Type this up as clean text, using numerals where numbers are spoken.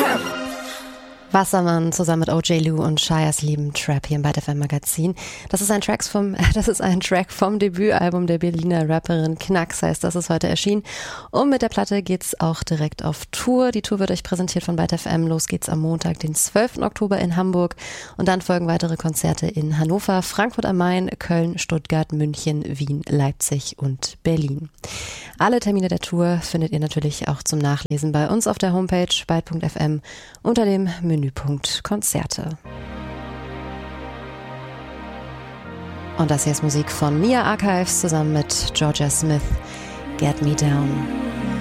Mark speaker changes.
Speaker 1: Wassermann zusammen mit OJ Lou und Shias lieben Trap hier im Byte FM Magazin. Das ist ein Track vom Debütalbum der Berliner Rapperin Knacks, heißt, das ist heute erschienen. Und mit der Platte geht's auch direkt auf Tour. Die Tour wird euch präsentiert von Byte FM. Los geht's am Montag, den 12. Oktober in Hamburg. Und dann folgen weitere Konzerte in Hannover, Frankfurt am Main, Köln, Stuttgart, München, Wien, Leipzig und Berlin. Alle Termine der Tour findet ihr natürlich auch zum Nachlesen bei uns auf der Homepage byte.fm unter dem Menüpunkt Konzerte. Und das hier ist Musik von Nia Archives zusammen mit Georgia Smith, Get Me Down.